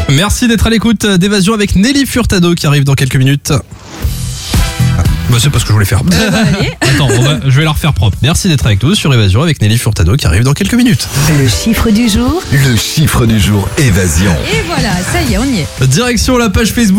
Merci d'être à l'écoute d'Évasion avec Nelly Furtado qui arrive dans quelques minutes. Bah c'est pas ce que je voulais faire. Allez. Attends, je vais la refaire propre. Merci d'être avec nous sur Évasion avec Nelly Furtado qui arrive dans quelques minutes. Le chiffre du jour. Le chiffre du jour, Évasion. Et voilà, ça y est, on y est. Direction la page Facebook.